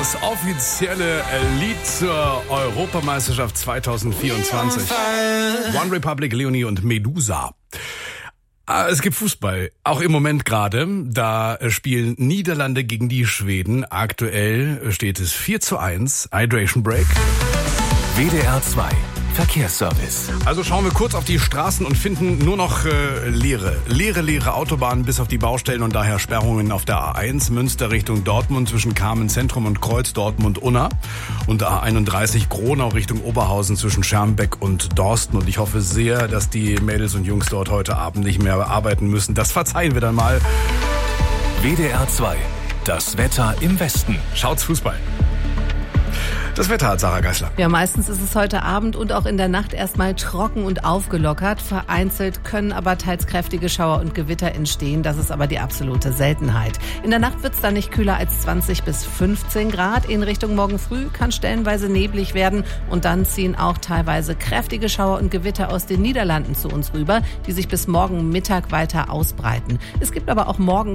Das offizielle Lied zur Europameisterschaft 2024. One Republic, Leonie und Medusa. Es gibt Fußball, auch im Moment gerade. Da spielen Niederlande gegen die Schweden. Aktuell steht es 4:1. Hydration Break. WDR 2 Verkehrsservice. Also schauen wir kurz auf die Straßen und finden nur noch leere Autobahnen bis auf die Baustellen und daher Sperrungen auf der A1 Münster Richtung Dortmund zwischen Kamen Zentrum und Kreuz Dortmund-Unna und der A31 Gronau Richtung Oberhausen zwischen Schermbeck und Dorsten. Und ich hoffe sehr, dass die Mädels und Jungs dort heute Abend nicht mehr arbeiten müssen. Das verzeihen wir dann mal. WDR 2, das Wetter im Westen. Schaut's Fußball. Das Wetter hat Sarah Geisler. Ja, meistens ist es heute Abend und auch in der Nacht erstmal trocken und aufgelockert. Vereinzelt können aber teils kräftige Schauer und Gewitter entstehen. Das ist aber die absolute Seltenheit. In der Nacht wird es dann nicht kühler als 20 bis 15 Grad. In Richtung morgen früh kann stellenweise neblig werden. Und dann ziehen auch teilweise kräftige Schauer und Gewitter aus den Niederlanden zu uns rüber, die sich bis morgen Mittag weiter ausbreiten. Es gibt aber auch morgen